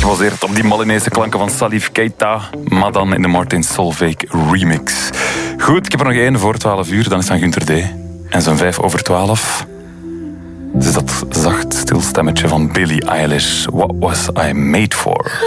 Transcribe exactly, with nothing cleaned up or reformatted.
Gebaseerd op die Malinese klanken van Salif Keita, maar dan in de Martin Solveig remix. Goed, ik heb er nog één voor twaalf uur, dan is het aan Günter D. En zo'n vijf over twaalf. Dus dat zacht stil stemmetje van Billie Eilish. What was I made for?